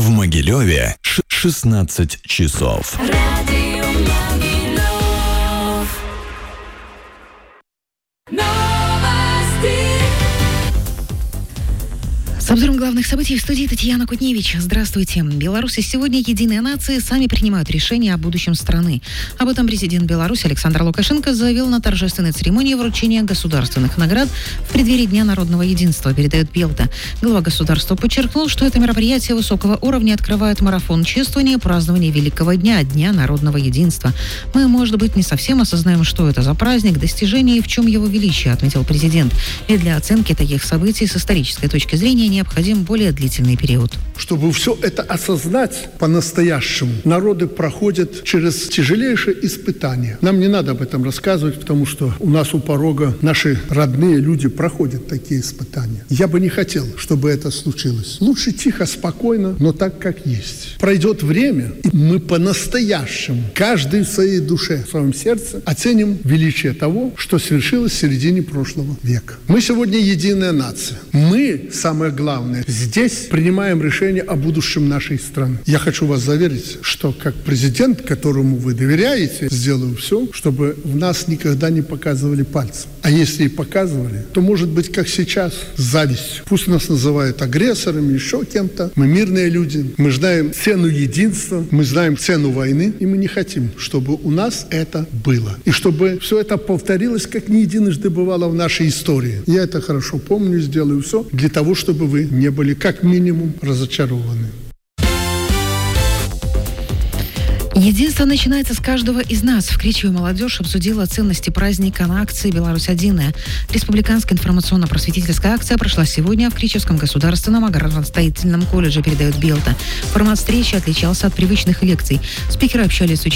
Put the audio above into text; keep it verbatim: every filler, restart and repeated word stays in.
В Могилеве шестнадцать часов. С обзором главных событий в студии Татьяна Кутневич. Здравствуйте. Беларусь сегодня единые нации сами принимают решения о будущем страны. Об этом президент Беларуси Александр Лукашенко заявил на торжественной церемонии вручения государственных наград в преддверии Дня народного единства, передает Белта. Глава государства подчеркнул, что это мероприятие высокого уровня открывает марафон чествования празднования Великого дня, Дня народного единства. Мы, может быть, не совсем осознаем, что это за праздник, достижение и в чем его величие, отметил президент. И для оценки таких событий с исторической точки зрения необходим более длительный период. Чтобы все это осознать по-настоящему, народы проходят через тяжелейшие испытания. Нам не надо об этом рассказывать, потому что у нас у порога наши родные люди проходят такие испытания. Я бы не хотел, чтобы это случилось. Лучше тихо, спокойно, но так, как есть. Пройдет время, и мы по-настоящему, каждый в своей душе, в своем сердце, оценим величие того, что свершилось в середине прошлого века. Мы сегодня единая нация. Мы, самое главное, Главное, здесь принимаем решение о будущем нашей страны. Я хочу вас заверить, что как президент, которому вы доверяете, сделаю все, чтобы в нас никогда не показывали пальцем. А если и показывали, то, может быть, как сейчас, с завистью. Пусть нас называют агрессорами, еще кем-то. Мы мирные люди, мы знаем цену единства, мы знаем цену войны, и мы не хотим, чтобы у нас это было. И чтобы все это повторилось, как не единожды бывало в нашей истории. Я это хорошо помню, сделаю все для того, чтобы вы не были как минимум разочарованы. Единство начинается с каждого из нас. В Кричеве молодежь обсудила ценности праздника на акции «Беларусь-единая». Республиканская информационно-просветительская акция прошла сегодня в Кричевском государственном аграрно-строительном колледже, передает Белта. Формат встречи отличался от привычных лекций. Спикеры общались с учениками